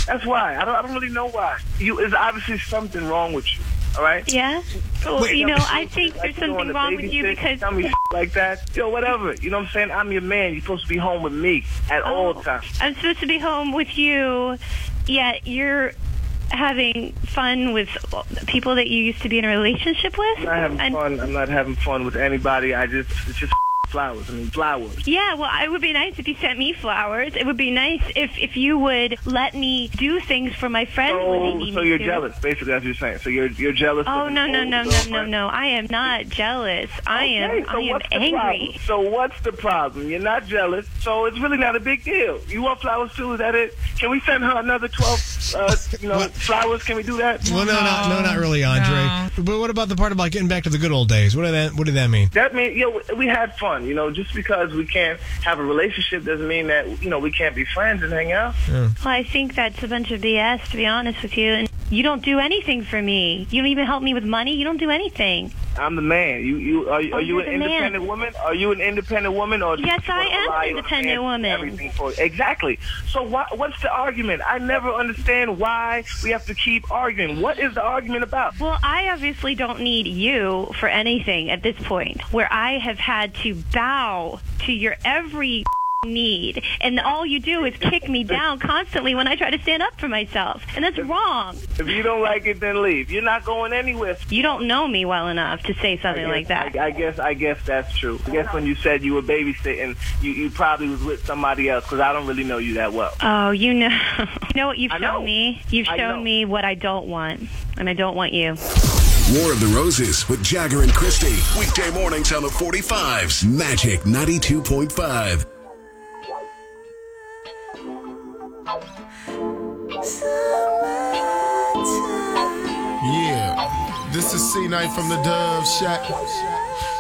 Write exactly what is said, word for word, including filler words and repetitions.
That's why. I don't. I don't really know why. You. There's obviously something wrong with you. All right. Yeah. Well, Wait, you know, me, I think like there's something wrong with you because tell me like that. Yo, whatever. You know what I'm saying? I'm your man. You're supposed to be home with me at oh, all times. I'm supposed to be home with you, yet you're having fun with people that you used to be in a relationship with. I'm not having and, fun. I'm not having fun with anybody. I just it's just. Flowers. I mean, flowers. Yeah, well, it would be nice if you sent me flowers. It would be nice if, if you would let me do things for my friends so, when they need so me you're to. jealous, basically, that's what you're saying. So you're you're jealous. Oh, of no, no, no, no, no, no. I am not jealous. I okay, am, so I am what's the angry. Problem? So what's the problem? You're not jealous, so it's really not a big deal. You want flowers too? Is that it? Can we send her another twelve, uh, you know, flowers? Can we do that? Well, no, no, not, no, not really, Andre. No. But what about the part about getting back to the good old days? What did that? What did that mean? That means, you know, we had fun. You know, just because we can't have a relationship doesn't mean that, you know, we can't be friends and hang out. Yeah. Well, I think that's a bunch of B S, to be honest with you. And you don't do anything for me. You don't even help me with money. You don't do anything. I'm the man. You, you are, you- Oh, are you you're an the independent man. woman? Are you an independent woman, or do Yes, you I wanna am rely an on independent man woman. Everything for exactly. So why, what's the argument? I never understand why we have to keep arguing. What is the argument about? Well, I obviously don't need you for anything at this point, where I have had to bow to your every need, and all you do is kick me down constantly when I try to stand up for myself, and that's wrong. If you don't like it, then leave. You're not going anywhere. You don't know me well enough to say something I like guess, that. I, I guess I guess that's true. I guess when you said you were babysitting, you, you probably was with somebody else, because I don't really know you that well. Oh, you know, you know what you've I shown know. me? You've I shown know. me what I don't want, and I don't want you. War of the Roses with Jagger and Christy. Weekday mornings on the forty-fives. Magic ninety-two point five. Yeah, this is C Night from the Dove Shack.